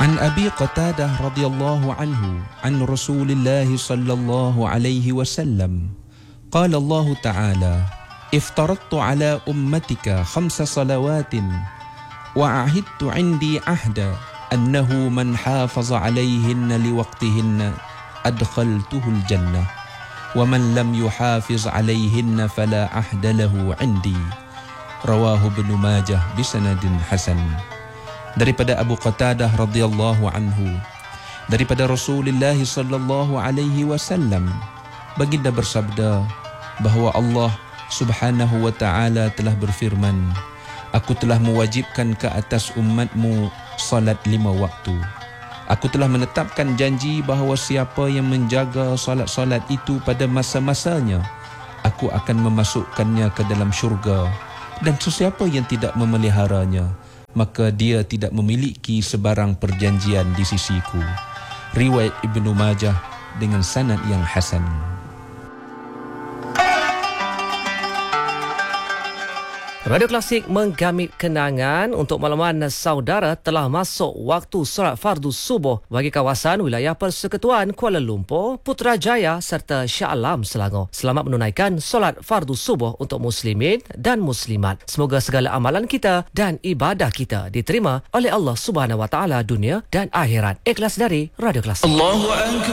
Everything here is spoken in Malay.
عن أبي قتادة رضي الله عنه عن رسول الله صلى الله عليه وسلم قال الله تعالى افترضت على أمتك 5 صلوات وأعهدت عندي عهدا أنه من حافظ عليهن لوقتهن أدخلته الجنة ومن لم يحافظ عليهن فلا عهد له عندي. رواه ابن ماجه بسند حسن. Daripada Abu Qatadah radhiyallahu anhu, daripada Rasulullah sallallahu alaihi wasallam, baginda bersabda bahawa Allah Subhanahu wa taala telah berfirman, aku telah mewajibkan ke atas umatmu salat 5 waktu. Aku telah menetapkan janji bahawa siapa yang menjaga salat-salat itu pada masa-masanya, aku akan memasukkannya ke dalam syurga, dan sesiapa yang tidak memeliharanya, maka dia tidak memiliki sebarang perjanjian di sisiku. Riwayat Ibnu Majah dengan sanad yang hasan. Radio Klasik menggamit kenangan untuk makluman saudara telah masuk waktu solat fardu subuh bagi kawasan wilayah Persekutuan Kuala Lumpur, Putrajaya serta Shah Alam Selangor. Selamat menunaikan solat fardu subuh untuk muslimin dan muslimat. Semoga segala amalan kita dan ibadah kita diterima oleh Allah Subhanahu Wa Taala dunia dan akhirat. Ikhlas dari Radio Klasik. Allahu Akbar.